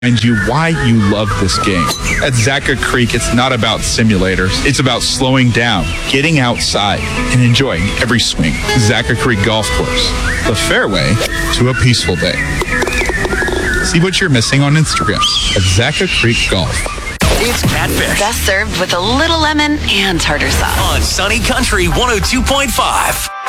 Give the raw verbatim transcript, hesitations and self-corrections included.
And you why you love this game. At Zaca Creek, it's not about simulators. It's about slowing down, getting outside, and enjoying every swing. Zaca Creek Golf Course, the fairway to a peaceful day. See what you're missing on Instagram at Zaca Creek Golf. It's Catfish. Best served with a little lemon and tartar sauce. On Sunny Country one oh two point five.